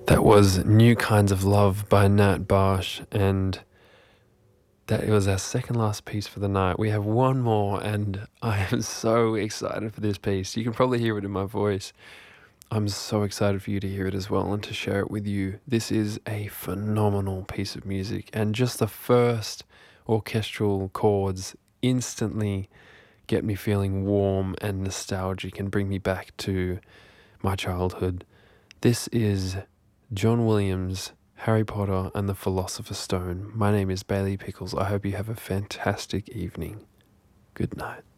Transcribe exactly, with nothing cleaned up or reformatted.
That was New Kinds of Love by Nat Barsh, and that was our second last piece for the night. We have one more, and I am so excited for this piece. You can probably hear it in my voice. I'm so excited for you to hear it as well and to share it with you. This is a phenomenal piece of music, and just the first orchestral chords instantly get me feeling warm and nostalgic and bring me back to my childhood. This is John Williams, Harry Potter and the Philosopher's Stone. My name is Bailey Pickles. I hope you have a fantastic evening. Good night.